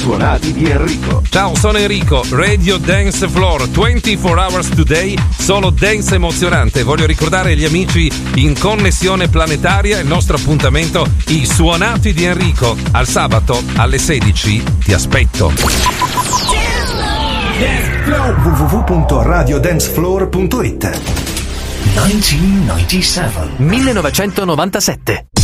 suonati di Enrico. Ciao, sono Enrico, Radio Dance Floor, 24 hours today, solo dance emozionante. Voglio ricordare agli amici in connessione planetaria il nostro appuntamento, i suonati di Enrico. Al sabato alle 16 ti aspetto. www.radiodancefloor.it 1997